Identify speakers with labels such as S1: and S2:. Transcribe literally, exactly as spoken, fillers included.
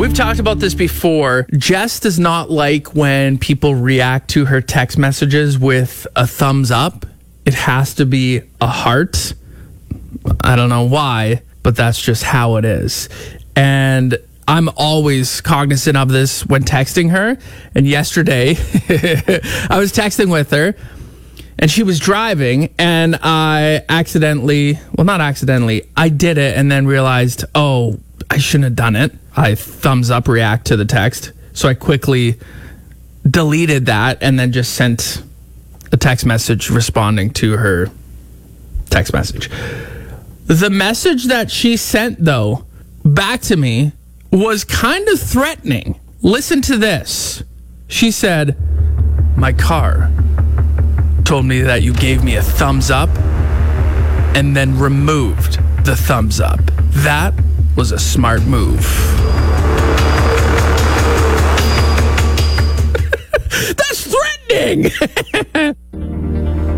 S1: We've talked about this before. Jess does not like when people react to her text messages with a thumbs up. It has to be a heart. I don't know why, but that's just how it is. And I'm always cognizant of this when texting her. And yesterday, I was texting with her, and she was driving, and I accidentally, well, not accidentally, I did it and then realized, oh, I shouldn't have done it. I thumbs up react to the text. So I quickly deleted that and then just sent a text message responding to her text message. The message that she sent, though, back to me was kind of threatening. Listen to this. She said, "My car told me that you gave me a thumbs up and then removed the thumbs up. That was a smart move." That's threatening.